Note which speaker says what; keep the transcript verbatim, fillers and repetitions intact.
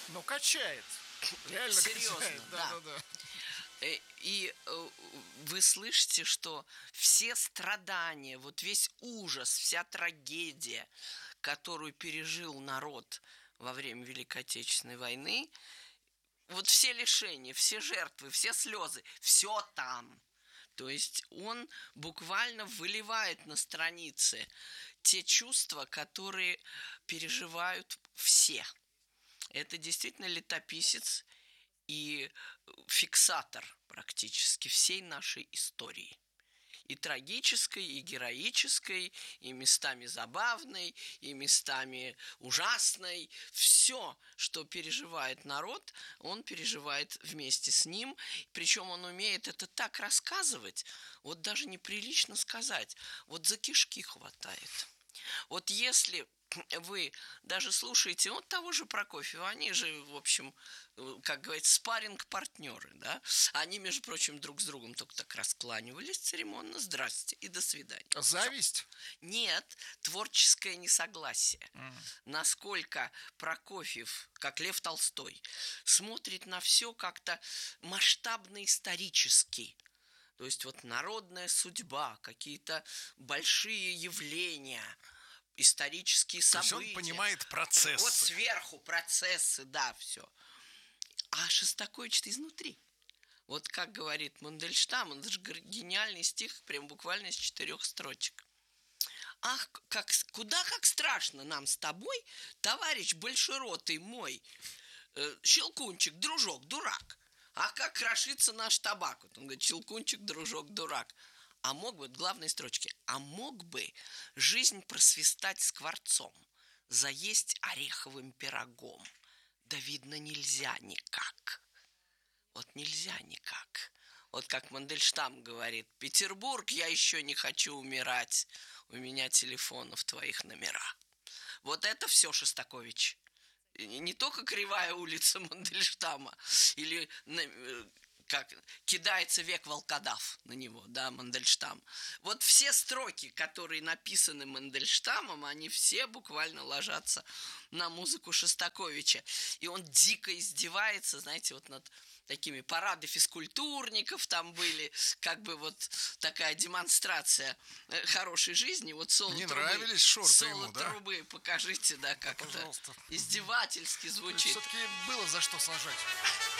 Speaker 1: Ну, качает. Реально
Speaker 2: Серьезно,
Speaker 1: качает.
Speaker 2: да.
Speaker 1: Да, да, да.
Speaker 2: И вы слышите, что все страдания, вот весь ужас, вся трагедия, которую пережил народ во время Великой Отечественной войны, вот все лишения, все жертвы, все слезы, все там. То есть он буквально выливает на страницы те чувства, которые переживают все. Это действительно летописец и фиксатор практически всей нашей истории. И трагической, и героической, и местами забавной, и местами ужасной. Все, что переживает народ, он переживает вместе с ним. Причем он умеет это так рассказывать, вот даже неприлично сказать. Вот за кишки хватает. Вот если вы даже слушаете вот того же Прокофьева, они же, в общем, как говорится, спарринг-партнеры, да? Они, между прочим, друг с другом только так раскланивались церемонно, здрасте и до свидания.
Speaker 1: Зависть?
Speaker 2: Все. Нет, творческое несогласие. Mm. Насколько Прокофьев, как Лев Толстой, смотрит на все как-то масштабно-исторически. То есть вот народная судьба, какие-то большие явления, исторические события.
Speaker 1: То есть он понимает процессы.
Speaker 2: Вот сверху процессы, да, все. А Шостакович изнутри. Вот как говорит Мандельштам, он же гениальный стих, прям буквально из четырех строчек. Ах, как, куда как страшно нам с тобой, товарищ большеротый мой, э, Щелкунчик, дружок, дурак. Ах, как крошится наш табак. Вот он говорит, Щелкунчик, дружок, дурак. А мог бы, главной строчки, а мог бы жизнь просвистать скворцом, заесть ореховым пирогом. Да, видно, нельзя никак. Вот нельзя никак. Вот как Мандельштам говорит, Петербург, я еще не хочу умирать, у меня телефонов твоих номера. Вот это все Шостакович. Не только кривая улица Мандельштама или как кидается век волкодав на него, да, Мандельштам. Вот все строки, которые написаны Мандельштамом, они все буквально ложатся на музыку Шостаковича. И он дико издевается, знаете, вот над такими парады физкультурников там были, как бы вот такая демонстрация хорошей жизни. Вот соло
Speaker 1: Не
Speaker 2: трубы,
Speaker 1: нравились шорты
Speaker 2: соло
Speaker 1: ему, да?
Speaker 2: трубы, покажите, да, как
Speaker 1: Пожалуйста.
Speaker 2: это издевательски звучит.
Speaker 1: Все-таки было за что сажать.